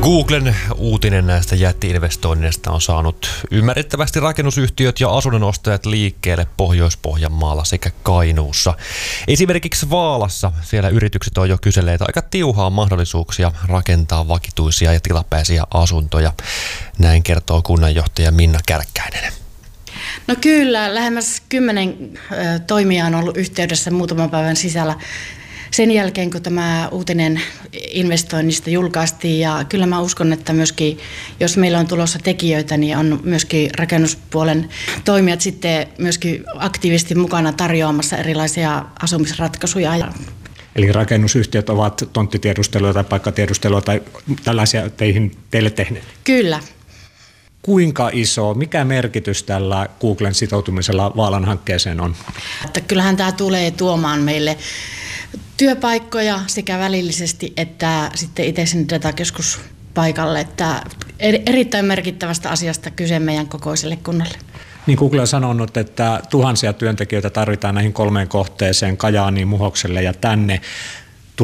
Googlen uutinen näistä jätti-investoinneista on saanut ymmärrettävästi rakennusyhtiöt ja asunnonostajat liikkeelle Pohjois-Pohjanmaalla sekä Kainuussa. Esimerkiksi Vaalassa siellä yritykset on jo kyselleet aika tiuhaa mahdollisuuksia rakentaa vakituisia ja tilapäisiä asuntoja. Näin kertoo kunnanjohtaja Minna Kärkkäinen. No kyllä, lähemmäs 10 toimijaa on ollut yhteydessä muutaman päivän sisällä sen jälkeen, kun tämä uutinen investoinnista julkaistiin. Ja kyllä mä uskon, että myöskin, jos meillä on tulossa tekijöitä, niin on myöskin rakennuspuolen toimijat sitten myöskin aktiivisesti mukana tarjoamassa erilaisia asumisratkaisuja. Eli rakennusyhtiöt ovat tonttitiedustelua tai paikkatiedustelua tai tällaisia teille tehneet? Kyllä. Kuinka iso, mikä merkitys tällä Googlen sitoutumisella Vaalan hankkeeseen on? Että kyllähän tämä tulee tuomaan meille työpaikkoja sekä välillisesti että sitten itse sinne datakeskuspaikalle. Että erittäin merkittävästä asiasta kyse meidän kokoiselle kunnalle. Niin Google on sanonut, että tuhansia työntekijöitä tarvitaan näihin 3 kohteeseen, Kajaaniin, Muhokselle ja tänne. 1500-1900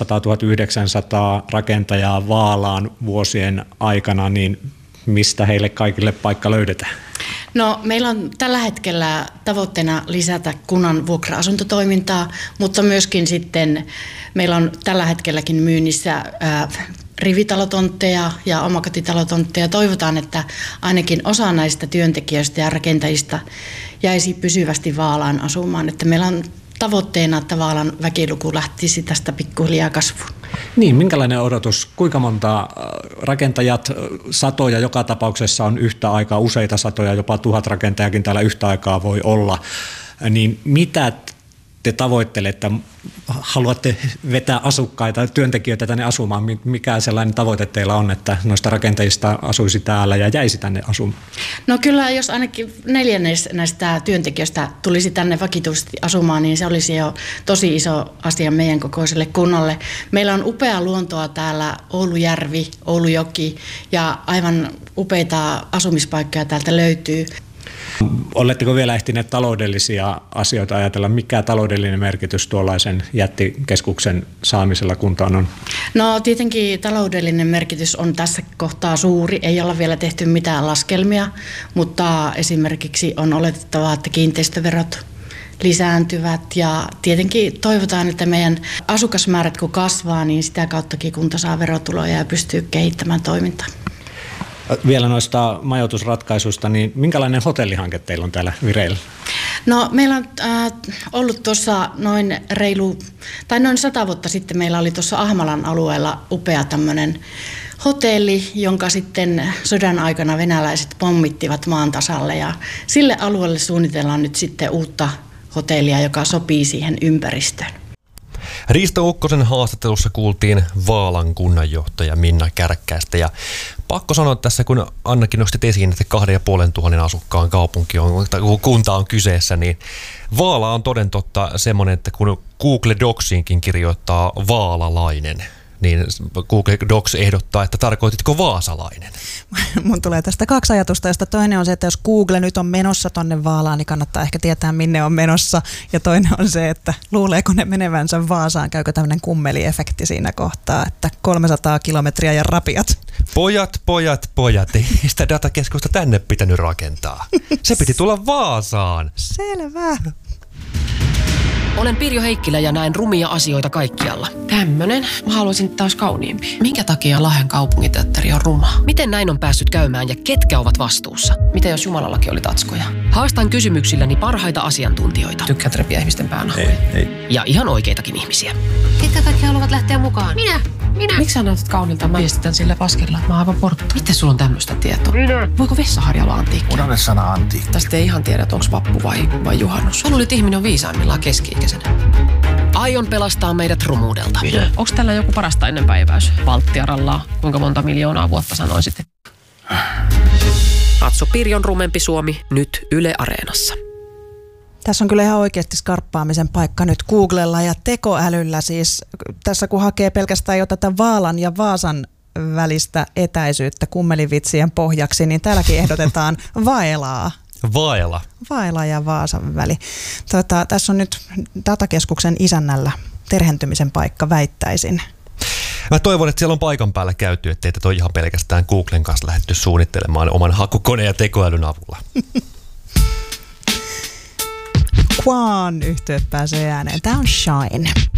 rakentajaa Vaalaan vuosien aikana, niin mistä heille kaikille paikka löydetään? No, meillä on tällä hetkellä tavoitteena lisätä kunnan vuokra-asuntotoimintaa, mutta myöskin sitten meillä on tällä hetkelläkin myynnissä rivitalotontteja ja omakotitalotontteja. Toivotaan, että ainakin osa näistä työntekijöistä ja rakentajista jäisi pysyvästi Vaalaan asumaan. Että meillä on tavoitteena, että Vaalan väkiluku lähtisi tästä pikkuhiljaa kasvuun. Niin, minkälainen odotus? Kuinka monta rakentajat, satoja joka tapauksessa on yhtä aikaa, useita satoja, jopa 1000 rakentajakin täällä yhtä aikaa voi olla. Niin mitä te tavoittelette? Haluatte vetää asukkaita, työntekijöitä tänne asumaan? Mikä sellainen tavoite teillä on, että noista rakentajista asuisi täällä ja jäisi tänne asumaan? No kyllä, jos ainakin 4 näistä työntekijöistä tulisi tänne vakituisesti asumaan, niin se olisi jo tosi iso asia meidän kokoiselle kunnalle. Meillä on upea luontoa täällä, Oulujärvi, Oulujoki ja aivan upeita asumispaikkoja täältä löytyy. Oletteko vielä ehtineet taloudellisia asioita ajatella? Mikä taloudellinen merkitys tuollaisen jättikeskuksen saamisella kuntaan on? No tietenkin taloudellinen merkitys on tässä kohtaa suuri. Ei olla vielä tehty mitään laskelmia, mutta esimerkiksi on oletettavaa, että kiinteistöverot lisääntyvät ja tietenkin toivotaan, että meidän asukasmäärät kun kasvaa, niin sitä kauttakin kunta saa verotuloja ja pystyy kehittämään toimintaa. Vielä noista majoitusratkaisuista, niin minkälainen hotellihanke teillä on täällä vireillä? No meillä on ollut tuossa noin 100 vuotta sitten meillä oli tuossa Ahmalan alueella upea tämmöinen hotelli, jonka sitten sodan aikana venäläiset pommittivat maan tasalle ja sille alueelle suunnitellaan nyt sitten uutta hotellia, joka sopii siihen ympäristöön. Risto Ukkosen haastattelussa kuultiin Vaalan kunnanjohtaja Minna Kärkkäistä ja pakko sanoa tässä, kun Annakin nostit esiin, että 2500 asukkaan kaupunki on, tai kunta on kyseessä, niin Vaala on toden totta semmoinen, että kun Google Docsiinkin kirjoittaa vaalalainen, niin Google Docs ehdottaa, että tarkoititko vaasalainen? Mun tulee tästä 2 ajatusta, josta toinen on se, että jos Google nyt on menossa tonne Vaalaan, niin kannattaa ehkä tietää, minne on menossa. Ja toinen on se, että luuleeko ne menevänsä Vaasaan, käykö tämmöinen kummeliefekti siinä kohtaa, että 300 kilometriä ja rapiat. Pojat, ei sitä datakeskusta tänne pitänyt rakentaa. Se piti tulla Vaasaan. Selvä. Olen Pirjo Heikkilä ja näen rumia asioita kaikkialla. Tämmönen. Mä haluaisin taas kauniimpi. Minkä takia Lahden kaupunginteatteri on ruma? Miten näin on päässyt käymään ja ketkä ovat vastuussa? Mitä jos Jumalallakin oli tatskoja? Haastan kysymyksilläni parhaita asiantuntijoita. Tykkäät repiä ihmisten päänahoja? Ei. Ja ihan oikeitakin ihmisiä. Ketkä kaikki haluavat lähteä mukaan? Minä. Miksi sä näytät kaunilta? Mä viestitän sille paskella, että mä oon aivan portta. Miten sulla on tämmöistä tietoa? Voiko vessaharja olla antiikki? Unohda sana antiikki. Tästä ei ihan tiedä, että onko vappu vai juhannus. Mä luulen, että ihminen on viisaimmillaan keski-ikäisenä. Aion pelastaa meidät rumuudelta. Onko tällä joku parasta ennenpäiväys? Valttiarallaa. Kuinka monta miljoonaa vuotta sanoisit? Katso Pirjon rumempi Suomi nyt Yle Areenassa. Tässä on kyllä ihan oikeasti skarppaamisen paikka nyt Googlella ja tekoälyllä. Siis tässä kun hakee pelkästään jo tätä Vaalan ja Vaasan välistä etäisyyttä kummelivitsien pohjaksi, niin täälläkin ehdotetaan Vaelaa. Vaela ja Vaasan väli. Tässä on nyt datakeskuksen isännällä terhentymisen paikka, väittäisin. Mä toivon, että siellä on paikan päällä käyty, ettei tätä ole ihan pelkästään Googlen kanssa lähdetty suunnittelemaan oman hakukoneen ja tekoälyn avulla. Quan yhtyeet pääsee ääneen. Tää on Shine.